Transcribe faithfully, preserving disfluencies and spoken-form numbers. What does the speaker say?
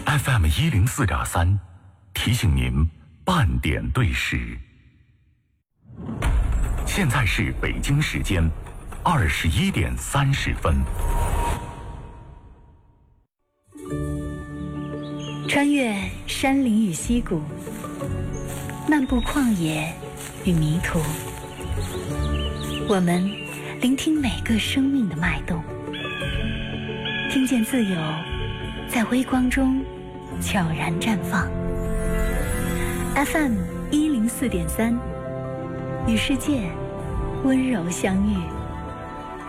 F M 一零四点三，提醒您半点对时。现在是北京时间二十一点三十分。 穿越山林与溪谷，漫步旷野与迷途，我们聆听每个生命的脉动，听见自由在微光中悄然绽放。 F M 一零四点三，与世界温柔相遇。